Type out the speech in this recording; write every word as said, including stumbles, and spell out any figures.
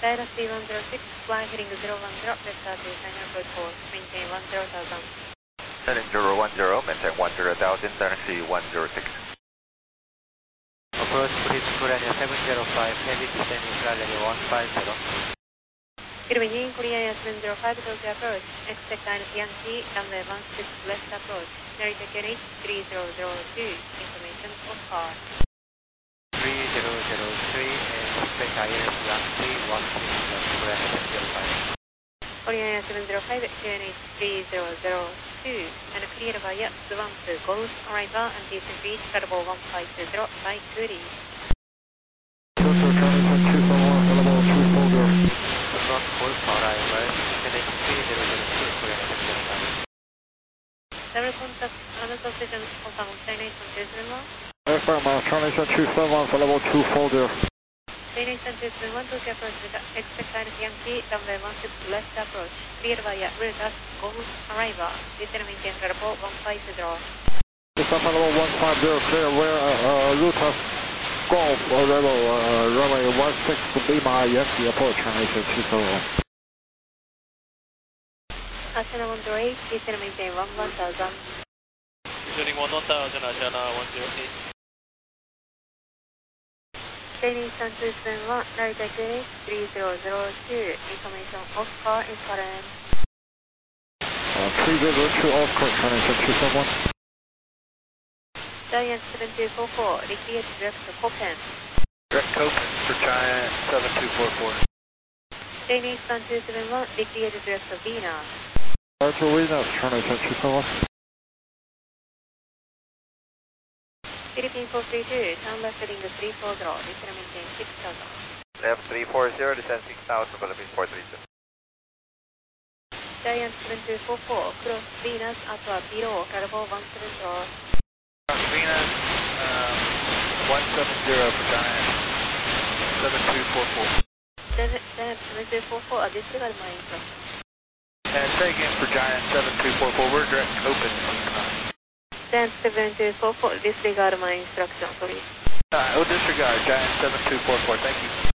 Data C one zero six, fly heading zero one zero, vector to final approach course, maintain one zero thousand. Heading zero one zero, maintain one zero thousand, Data C one zero six. Approach bridge Korea seven zero five, heavy descending flight level one five zero. Good evening, Korea seven zero five, Tokyo approach, expect line Yankee, runway one six left approach, Narita K N H three zero zero two, information of car. three zero zero three, expect I L S Yankee one six left, Korea seven zero five. Korea seven zero five, K N H three zero zero two, and clear via Swamp Golf, arrival and decent reach, credible one five two zero, by Goody. Filter Charlie two four one, available two four zero. Swamp Golf, arrival, K N H three zero zero two, Korea seven zero five. Double contact, another station, confirm destination two seven one. Affirm, uh, Charlie two seven one, available two four zero. Destination two seven one, Tokyo approach, expect line Yankee, runway one six left approach, clear via Wildas, Golf, arrival, descend maintain credible one five two zero. This is available one five zero, clear where, uh, Ruta Golf, arrival, uh, runway one six Lima, Yankee approach, Charlie two seven one. Asana one zero eight, descend maintain one one thousand. Descending one one thousand, Asana one zero eight. Destination two seven one, Narita K N H three zero zero two, information of car is current. Uh, three zero zero two, off course, Charlie two seven one. Giant seven two four four, recreate direct to Copen. Direct Copen for Giant seven two four four. Destination two seven one, recreate direct to Venus. Right to Venus, Charlie two seven one. Philippine four three two, turn left heading three four zero, descend maintain six thousand. Left three four zero, descend six thousand, Philippines four three two. Giant seven two four four, cross Venus, at below, credible one seven zero. Cross Venus, um, one seven zero for Giant seven two four four. Giant seven two four four, disregard my instruction. And say again for Giant seven two four four, we're direct Copen. Giant seven two four four, disregard my instruction, sorry. Uh, we'll disregard Giant seven two four four, thank you.